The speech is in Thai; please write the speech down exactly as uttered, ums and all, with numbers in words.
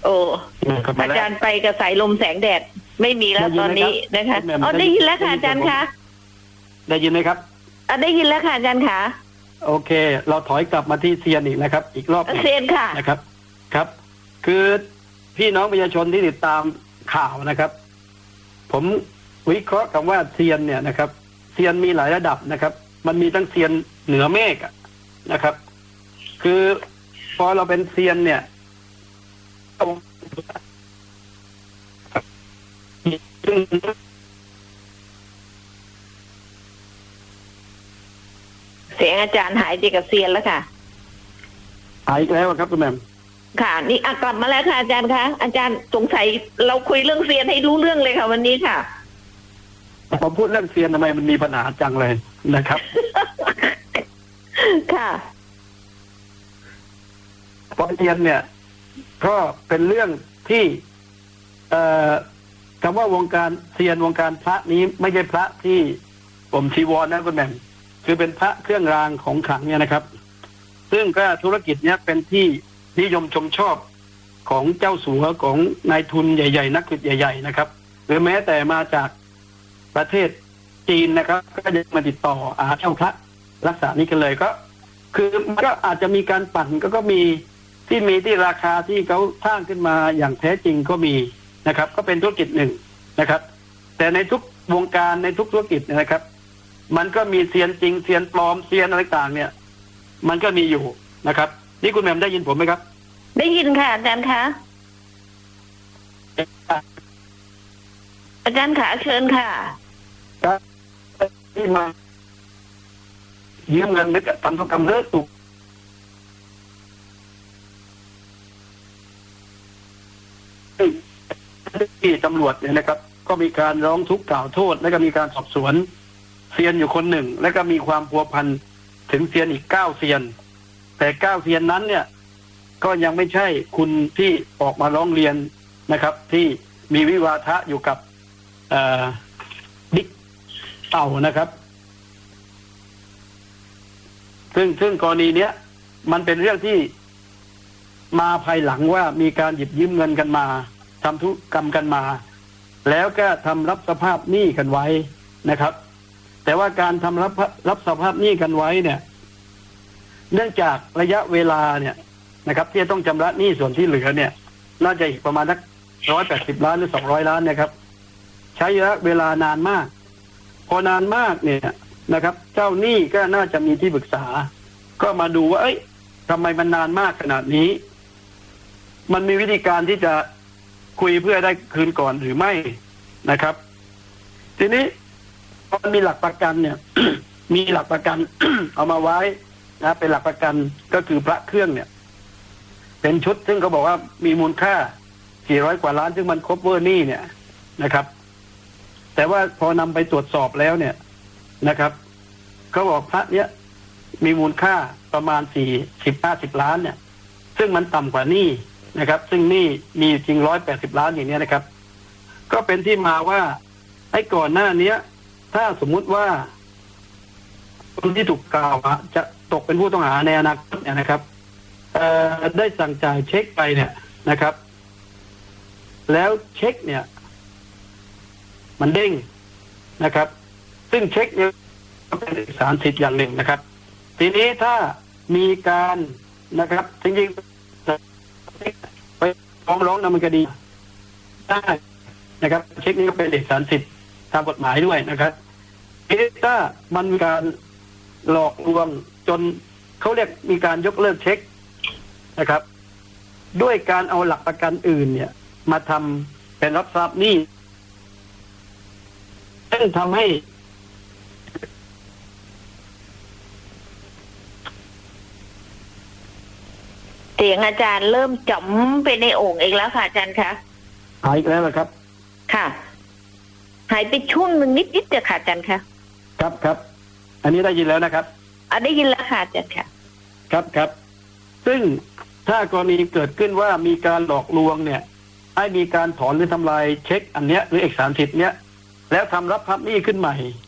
โอ้อาจารย์ไปกับสายลมแสงแดดไม่มีแล้วตอนนี้นะคะอ๋อได้ยินแล้วค่ะอาจารย์คะได้ยินไหมครับอ่ะได้ยินแล้วค่ะอาจารย์คะโอเคเราถอยกลับมาที่เซียนอีกนะครับอีกรอบเซียนค่ะนะครับครับคือพี่น้องประชาชนที่ติดตามข่าวนะครับผมวิเคราะห์คำว่าเซียนเนี่ยนะครับเซียนมีหลายระดับนะครับมันมีทั้งเซียนเหนือเมฆนะครับคือพอเราเป็นเซียนเนี่ยเสียงอาจารย์หายไปกับเซียนแล้วค่ะหายแล้วครับคุณแม่ค่ะนี่กลับมาแล้วค่ะอาจารย์คะอาจารย์สงสัยเราคุยเรื่องเซียนให้รู้เรื่องเลยค่ะวันนี้ค่ะผมพูดเรื่องเซียนทำไมมันมีปัญหาจังเลยนะครับค่ะพอเซียนเนี่ยก็เป็นเรื่องที่เอ่อคำว่าวงการเซียนวงการพระนี้ไม่ใช่พระที่ผมชีวรนะคุณแม่คือเป็นพระเครื่องรางของขลังเนี่ยนะครับซึ่งก็ธุรกิจเนี้ยเป็นที่นิยมชมชอบของเจ้าสัวของนายทุนใหญ่ๆนักธุรกิจใหญ่ๆนะครับหรือแม้แต่มาจากประเทศจีนนะครับก็ยังมาติดต่ออาเช่าพระรักษานี้กันเลยก็คือมันก็อาจจะมีการปั่นก็ก็มีที่มีที่ราคาที่เขาสร้างขึ้นมาอย่างแท้จริงก็มีนะครับก็เป็นธุรกิจหนึ่งนะครับแต่ในทุกวงการในทุกธุรกิจนะครับมันก็มีเซียนจริงเซียนปลอมเซียนอะไรต่างเนี่ยมันก็มีอยู่นะครับนี่คุณแหม่มได้ยินผมไหมครับได้ยินค่ะอาจารย์คะอาจารย์ขาเชิญค่ะครับที่มายืมเงินนึกทำธุรกรรมเลิกตุกที่ตำรวจเนี่ยนะครับก็มีการร้องทุกข์กล่าวโทษและก็มีการสอบสวนเซียนอยู่คนหนึ่งและก็มีความพัวพันถึงเซียนอีกเก้าเซียนแต่เก้าเซียนนั้นเนี่ยก็ยังไม่ใช่คุณที่ออกมาร้องเรียนนะครับที่มีวิวาทะอยู่กับบิ๊กเต่านะครับซึ่งซึ่งกรณีเนี้ยมันเป็นเรื่องที่มาภายหลังว่ามีการหยิบยืมเงินกันมาทำธุรกรรมกันมาแล้วก็ทำรับสภาพหนี้กันไว้นะครับแต่ว่าการทำรับรับสภาพหนี้กันไว้เนี่ยเนื่องจากระยะเวลาเนี่ยนะครับที่ต้องชำระหนี้ส่วนที่เหลือเนี่ยน่าจะอีกประมาณสักร้อยแปดสิบล้านหรือสองร้อยล้านนะครับใช้ระยะเวลานานมากพอนานมากเนี่ยนะครับเจ้าหนี้ก็น่าจะมีที่ปรึกษาก็มาดูว่าเอ้ยทำไมมันนานมากขนาดนี้มันมีวิธีการที่จะคุยเพื่อได้คืนก่อนหรือไม่นะครับทีนี้มันมีหลักประกันเนี่ย มีหลักประกัน เอามาไว้นะเป็นหลักประกันก็คือพระเครื่องเนี่ยเป็นชุดซึ่งเขาบอกว่ามีมูลค่าสี่ร้อยกว่าล้านซึ่งมันครบเวอร์นี่เนี่ยนะครับแต่ว่าพอนำไปตรวจสอบแล้วเนี่ยนะครับเขาบอกพระเนี้ยมีมูลค่าประมาณสี่สิบห้าสิบล้านเนี่ยซึ่งมันต่ำกว่านี่นะครับซึ่งนี่มีจริงร้อยแปดสิบล้านอย่างนี้นะครับก็เป็นที่มาว่าไอ้ก่อนหน้านี้ถ้าสมมุติว่าคนที่ถูกกล่าวจะตกเป็นผู้ต้องหาในอนาคตเนี่ยนะครับได้สั่งจ่ายเช็คไปเนี่ยนะครับแล้วเช็คเนี่ยมันเด้งนะครับซึ่งเช็คเนี่ยเป็นเอกสารสิทธิ์อย่างหนึ่งนะครับทีนี้ถ้ามีการนะครับจริงๆไปฟ้องร้องดำเนินคดีได้นะครับเช็คนี้ก็เป็นเอกสารสิทธิ์ตามกฎหมายด้วยนะครับทีนี้ถ้ามันมีการหลอกลวงจนเขาเรียกมีการยกเลิกเช็คนะครับด้วยการเอาหลักประกันอื่นเนี่ยมาทำเป็นรับทราบหนี้ซึ่งทำให้เสียงอาจารย์เริ่มจ๋อมไปในโอ่งอีกแล้วค่ะอาจารย์คะหายอีกแล้วเหรอครับค่ะหายไปช่วงหนึ่งนิดๆเดียวค่ะอาจารย์คะครับครับอันนี้ได้ยินแล้วนะครับอ่ะได้ยินแล้วค่ะอาจารย์ค่ะครับครับซึ่งถ้ากรณีเกิดขึ้นว่ามีการหลอกลวงเนี่ยให้มีการถอนหรือทำลายเช็คอันเนี้ยหรือเอกสารสิทธิ์เนี้ยแล้วทำรับพับหนี้ขึ้นใหม่